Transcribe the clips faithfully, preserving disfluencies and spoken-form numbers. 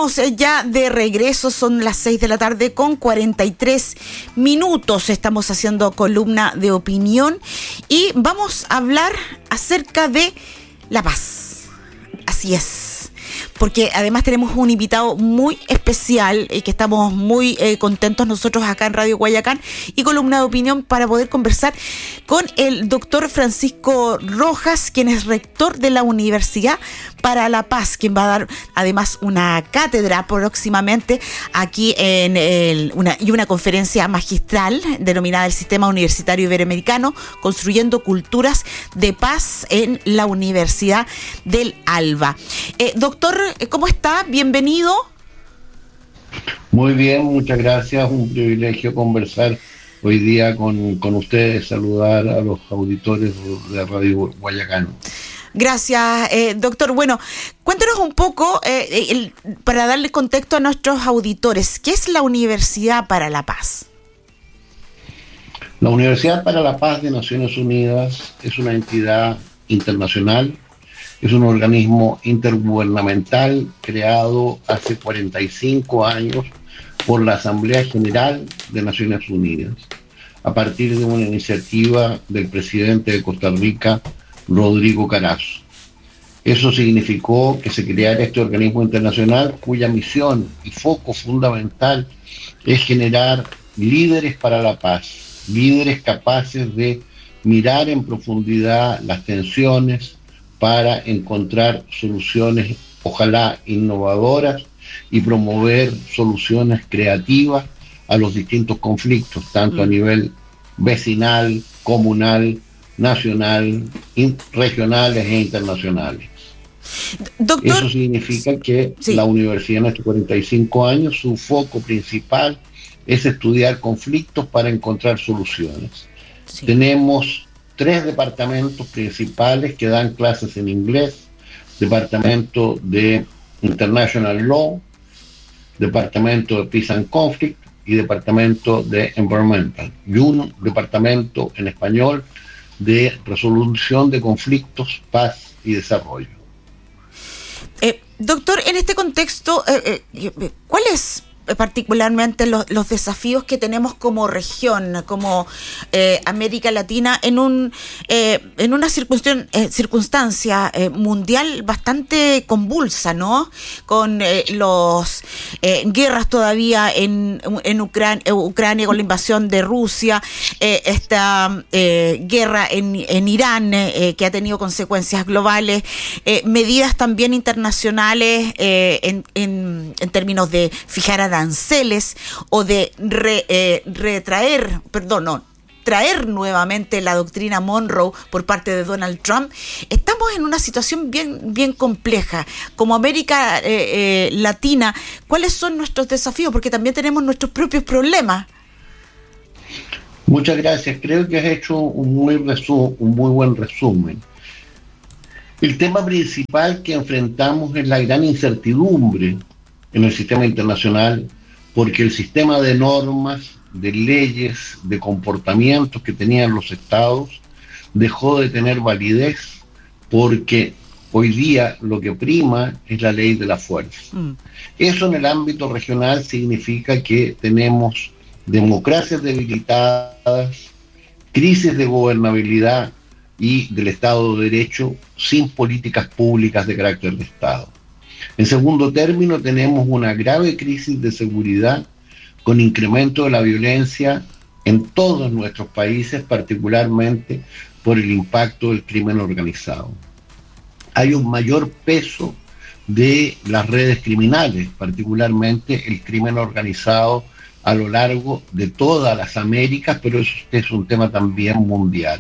Estamos ya de regreso, son las seis de la tarde con cuarenta y tres minutos. Estamos haciendo columna de opinión y vamos a hablar acerca de la paz. Así es, porque además tenemos un invitado muy especial y que estamos muy eh, contentos nosotros acá en Radio Guayacán y columna de opinión para poder conversar con el doctor Francisco Rojas, quien es rector de la Universidad para la Paz, quien va a dar además una cátedra próximamente aquí en el, una, y una conferencia magistral denominada el Sistema Universitario Iberoamericano, construyendo culturas de paz en la Universidad del Alba. Eh, doctor, ¿cómo está? Bienvenido. Muy bien, muchas gracias. Un privilegio conversar hoy día con, con ustedes, saludar a los auditores de Radio Guayacán. Gracias, eh, doctor. Bueno, cuéntanos un poco, eh, el, para darle contexto a nuestros auditores, ¿qué es la Universidad para la Paz? La Universidad para la Paz de Naciones Unidas es una entidad internacional, es un organismo intergubernamental creado hace cuarenta y cinco años por la Asamblea General de Naciones Unidas, a partir de una iniciativa del presidente de Costa Rica, Rodrigo Carazo. Eso significó que se creara este organismo internacional cuya misión y foco fundamental es generar líderes para la paz, líderes capaces de mirar en profundidad las tensiones para encontrar soluciones, ojalá innovadoras, y promover soluciones creativas a los distintos conflictos, tanto mm. a nivel vecinal, comunal, nacional, in, regionales e internacionales. Doctor, eso significa que sí. La universidad en estos cuarenta y cinco años, su foco principal es estudiar conflictos para encontrar soluciones. Sí. Tenemos tres departamentos principales que dan clases en inglés: departamento de International Law, departamento de Peace and Conflict y departamento de Environmental, y un departamento en español de resolución de conflictos, paz y desarrollo. Eh, doctor, en este contexto, eh, eh, ¿cuál es particularmente los, los desafíos que tenemos como región, como eh, América Latina, en un eh, en una circunstan- eh, circunstancia eh, mundial bastante convulsa, ¿no? Con eh, los eh, guerras todavía en, en Ucrania, Ucrania con la invasión de Rusia, eh, esta eh, guerra en, en Irán eh, que ha tenido consecuencias globales, eh, medidas también internacionales eh, en, en, en términos de fijar a aranceles o de re, eh, retraer, perdón, no, traer nuevamente la doctrina Monroe por parte de Donald Trump. Estamos en una situación bien, bien compleja. Como América eh, eh, Latina, ¿cuáles son nuestros desafíos? Porque también tenemos nuestros propios problemas. Muchas gracias. Creo que has hecho un muy, resu- un muy buen resumen. El tema principal que enfrentamos es la gran incertidumbre en el sistema internacional, porque el sistema de normas, de leyes, de comportamientos que tenían los estados dejó de tener validez, porque hoy día lo que prima es la ley de la fuerza. Mm. Eso en el ámbito regional significa que tenemos democracias debilitadas, crisis de gobernabilidad y del Estado de Derecho sin políticas públicas de carácter de Estado. En segundo término, tenemos una grave crisis de seguridad con incremento de la violencia en todos nuestros países, particularmente por el impacto del crimen organizado. Hay un mayor peso de las redes criminales, particularmente el crimen organizado a lo largo de todas las Américas, pero eso es un tema también mundial.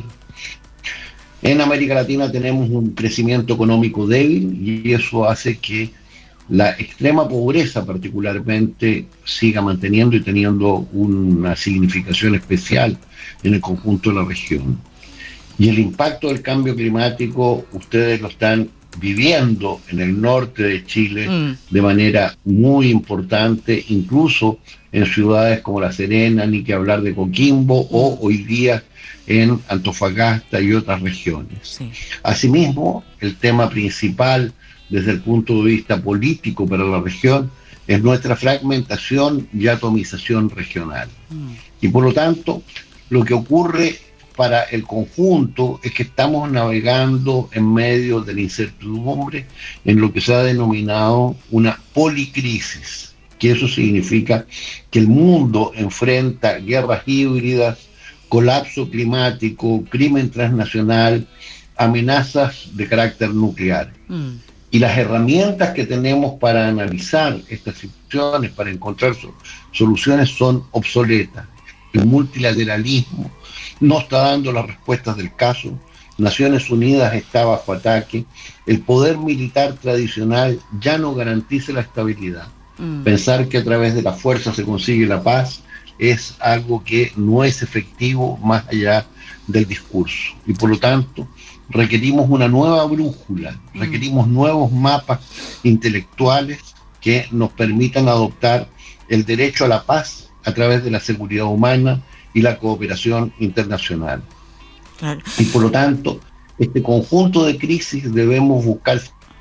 En América Latina tenemos un crecimiento económico débil y eso hace que la extrema pobreza particularmente siga manteniendo y teniendo una significación especial en el conjunto de la región. Y el impacto del cambio climático, ustedes lo están viviendo en el norte de Chile mm. de manera muy importante, incluso en ciudades como La Serena, ni que hablar de Coquimbo, mm. o hoy día en Antofagasta y otras regiones. Sí. Asimismo, el tema principal desde el punto de vista político para la región es nuestra fragmentación y atomización regional. Mm. Y por lo tanto, lo que ocurre para el conjunto es que estamos navegando en medio de la incertidumbre en lo que se ha denominado una policrisis, que eso significa que el mundo enfrenta guerras híbridas, colapso climático, crimen transnacional, amenazas de carácter nuclear. Mm. Y las herramientas que tenemos para analizar estas situaciones, para encontrar so- soluciones, son obsoletas. El multilateralismo no está dando las respuestas del caso. Naciones Unidas está bajo ataque. El poder militar tradicional ya no garantiza la estabilidad. Mm. Pensar que a través de la fuerza se consigue la paz es algo que no es efectivo más allá del discurso. Y por lo tanto, requerimos una nueva brújula, requerimos nuevos mapas intelectuales que nos permitan adoptar el derecho a la paz a través de la seguridad humana y la cooperación internacional. Claro. Y por lo tanto, este conjunto de crisis debemos buscar...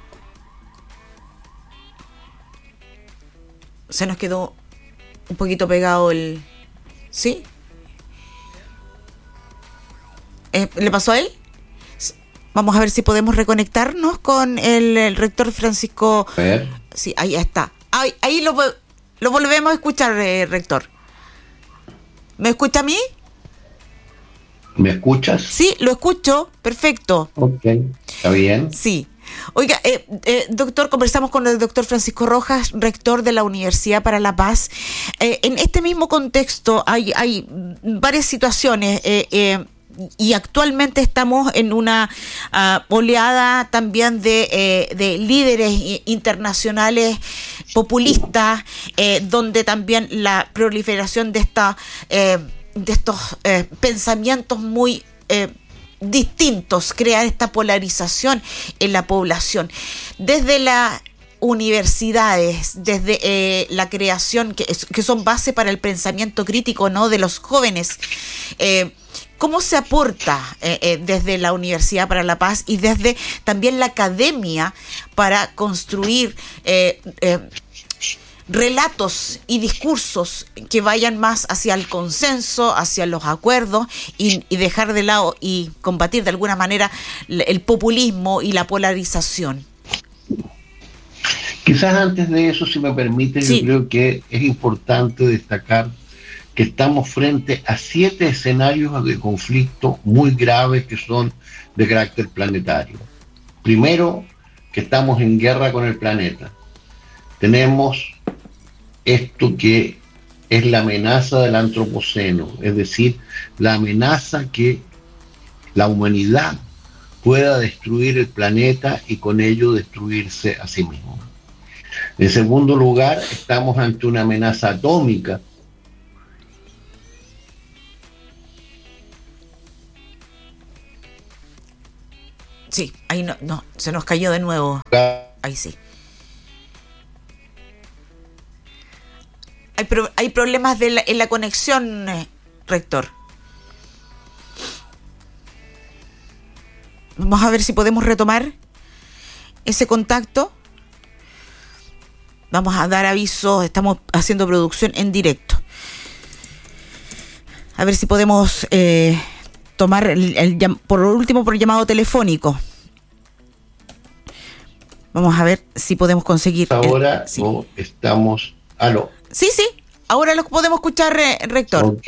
Se nos quedó un poquito pegado el... ¿Sí? Eh, ¿Le pasó a él? Vamos a ver si podemos reconectarnos con el, el rector Francisco. A ver. Sí, ahí está. Ahí, ahí lo, lo volvemos a escuchar, eh, rector. ¿Me escucha a mí? ¿Me escuchas? Sí, lo escucho. Perfecto. Ok, está bien. Sí. Oiga, eh, eh, doctor, conversamos con el doctor Francisco Rojas, rector de la Universidad para la Paz. Eh, en este mismo contexto hay, hay varias situaciones eh, eh, y actualmente estamos en una uh, oleada también de, eh, de líderes internacionales populistas, eh, donde también la proliferación de, esta, eh, de estos eh, pensamientos muy... Eh, distintos, crear esta polarización en la población. Desde las universidades, desde eh, la creación, que, que son base para el pensamiento crítico, ¿no?, de los jóvenes, eh, ¿cómo se aporta eh, eh, desde la Universidad para la Paz y desde también la academia para construir eh, eh, relatos y discursos que vayan más hacia el consenso, hacia los acuerdos y, y dejar de lado y combatir de alguna manera el populismo y la polarización? Quizás antes de eso, si me permite, sí. Yo creo que es importante destacar que estamos frente a siete escenarios de conflicto muy graves que son de carácter planetario. Primero, que estamos en guerra con el planeta. Tenemos esto que es la amenaza del antropoceno, es decir, la amenaza que la humanidad pueda destruir el planeta y con ello destruirse a sí mismo. En segundo lugar, estamos ante una amenaza atómica. Sí, ahí no, no, se nos cayó de nuevo. Ahí sí. Hay, pro, hay problemas de la, en la conexión, eh, rector. Vamos a ver si podemos retomar ese contacto. Vamos a dar aviso, estamos haciendo producción en directo. A ver si podemos eh, tomar, el, el, por último, por llamado telefónico. Vamos a ver si podemos conseguir... Ahora el, sí. No estamos... ¿Aló? Sí, sí, ahora lo podemos escuchar, eh, rector. Ok.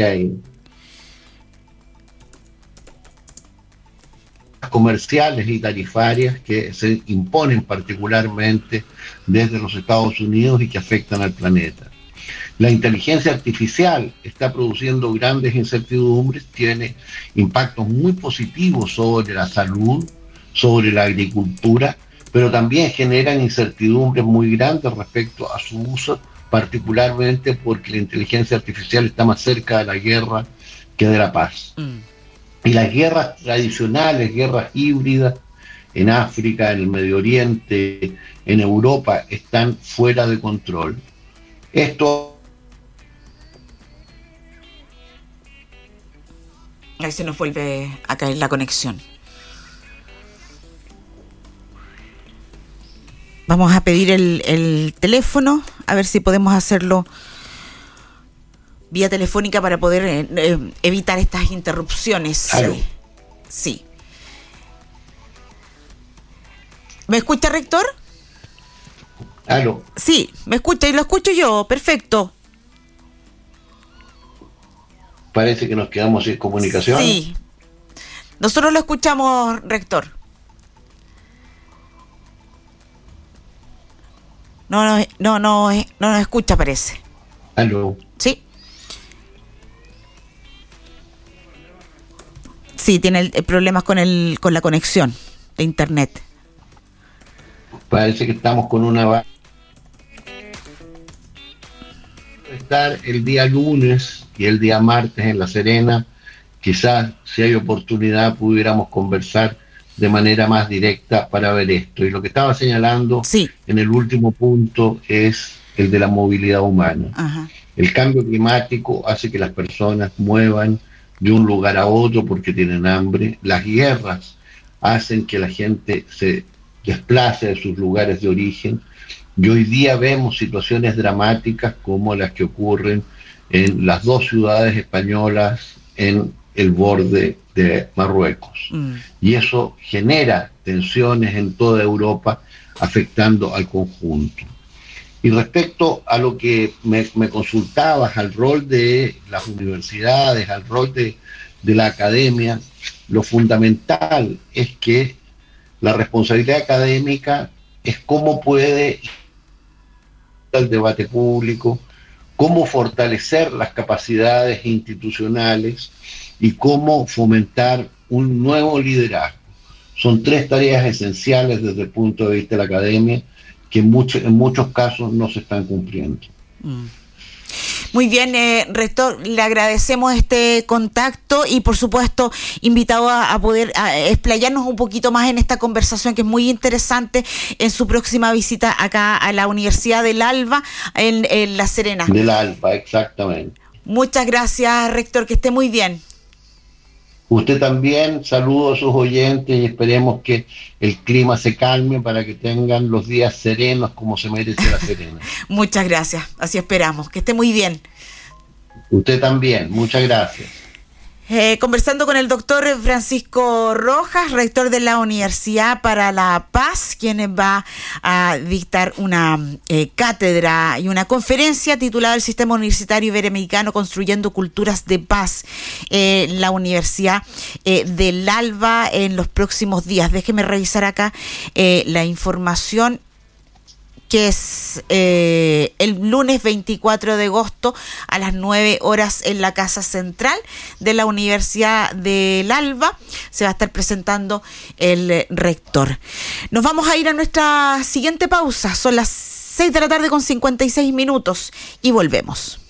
Comerciales y tarifarias que se imponen particularmente desde los Estados Unidos y que afectan al planeta. La inteligencia artificial está produciendo grandes incertidumbres, tiene impactos muy positivos sobre la salud, sobre la agricultura, pero también generan incertidumbres muy grandes respecto a su uso, particularmente porque la inteligencia artificial está más cerca de la guerra que de la paz. Mm. Y las guerras tradicionales, guerras híbridas, en África, en el Medio Oriente, en Europa, están fuera de control. Esto... Ahí se nos vuelve a caer la conexión. Vamos a pedir el, el teléfono a ver si podemos hacerlo vía telefónica para poder eh, eh, evitar estas interrupciones. Claro. Sí. ¿Me escucha, rector? ¿Aló? Sí, me escucha y lo escucho yo, perfecto. Parece que nos quedamos sin comunicación. Sí, nosotros lo escuchamos, rector. No, no, no, no, no nos escucha, parece. ¿Aló? Sí. Sí, tiene el, el problemas con el con la conexión de internet. Parece que estamos con una... va- estar el día lunes y el día martes en La Serena. Quizás, si hay oportunidad, pudiéramos conversar de manera más directa para ver esto. Y lo que estaba señalando Sí. en el último punto es el de la movilidad humana. Ajá. El cambio climático hace que las personas muevan de un lugar a otro porque tienen hambre. Las guerras hacen que la gente se desplace de sus lugares de origen. Y hoy día vemos situaciones dramáticas como las que ocurren en las dos ciudades españolas en el borde de Marruecos. Mm. Y eso genera tensiones en toda Europa, afectando al conjunto. Y respecto a lo que me, me consultabas, al rol de las universidades, al rol de, de la academia, lo fundamental es que la responsabilidad académica es cómo puede el debate público, cómo fortalecer las capacidades institucionales y cómo fomentar un nuevo liderazgo. Son tres tareas esenciales desde el punto de vista de la academia que en, mucho, en muchos casos no se están cumpliendo. Mm. Muy bien, eh, rector, le agradecemos este contacto y por supuesto invitado a, a poder a explayarnos un poquito más en esta conversación que es muy interesante en su próxima visita acá a la Universidad del Alba en, en La Serena. Del Alba, exactamente. Muchas gracias, rector, que esté muy bien. Usted también, saludo a sus oyentes y esperemos que el clima se calme para que tengan los días serenos como se merece La Serena. Muchas gracias, así esperamos. Que esté muy bien. Usted también, muchas gracias. Eh, conversando con el doctor Francisco Rojas, rector de la Universidad para la Paz, quien va a dictar una eh, cátedra y una conferencia titulada El Sistema Universitario Iberoamericano Construyendo Culturas de Paz, eh, la Universidad eh, del Alba en los próximos días. Déjeme revisar acá eh, la información, que es eh, el lunes veinticuatro de agosto a las nueve horas en la Casa Central de la Universidad del Alba. Se va a estar presentando el rector. Nos vamos a ir a nuestra siguiente pausa. Son las seis de la tarde con cincuenta y seis minutos y volvemos.